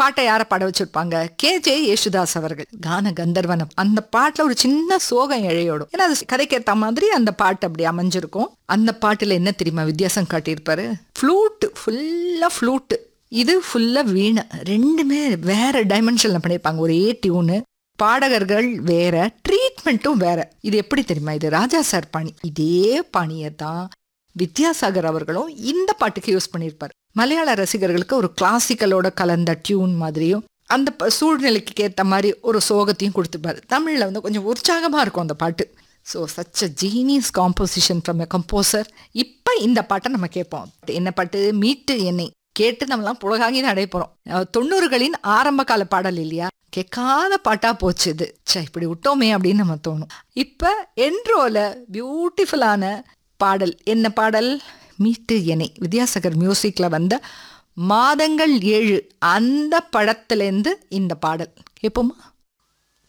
பாட்டை யாரை பாட வச்சிருப்பாங்க? KJ யேசுதாஸ் அவர்கள், கான கந்தர்வனம். அந்த பாட்டுல ஒரு சின்ன சோகம் இழையோடும். ஏன்னா அது கதைக்கேற்ற மாதிரி அந்த பாட்டு அப்படி அமைஞ்சிருக்கும். அந்த பாட்டுல என்ன தெரியுமா வித்தியாசம் காட்டியிருப்பாரு? ஃப்ளூட், ஃபுல்லா ஃப்ளூட், இது ஃபுல்லா வீணை. ரெண்டுமே வேற டைமென்ஷன்ல பண்ணியிருப்பாங்க. ஒரே டியூனு, பாடகர்கள் வேற, ட்ரீட்மெண்ட்டும் வேற. இது எப்படி தெரியுமா? இது ராஜா சார் பாணி. இதே பாணியை தான் வித்யாசாகர் அவர்களும் இந்த பாட்டுக்கு யூஸ் பண்ணியிருப்பார். மலையாள ரசிகர்களுக்கு ஒரு கிளாசிக்கலோட கலந்த டியூன் மாதிரியும் அந்த சூழ்நிலைக்கு ஏற்ற மாதிரி ஒரு சோகத்தையும் கொடுத்துப்பாரு. தமிழில் வந்து கொஞ்சம் உற்சாகமாக இருக்கும் அந்த பாட்டு. So such a genius composition from a composer. இப்போ இந்த பாட்டை நம்ம கேட்போம். என்ன பாட்டு? மீட்டு என்னை. கேட்டு நம்மளாம் புலகாங்கி நடை போகிறோம். 90களின் ஆரம்ப கால பாடல் இல்லையா? கேட்காத பாட்டா போச்சு இது. இப்படி விட்டோமே அப்படின்னு நம்ம தோணும். இப்போ என்ட்ரோல பியூட்டிஃபுல்லான பாடல். என்ன பாடல்? மீட்டு என்னை. வித்யாசாகர் மியூசிக்ல வந்த மாதங்கள் 7 அந்த படத்திலேருந்து இந்த பாடல் கேட்போமா?